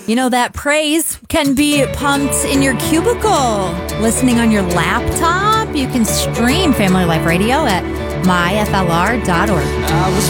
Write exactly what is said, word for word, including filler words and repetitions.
You know, that praise can be pumped in your cubicle. Listening on your laptop, you can stream Family Life Radio at my f l r dot org. I was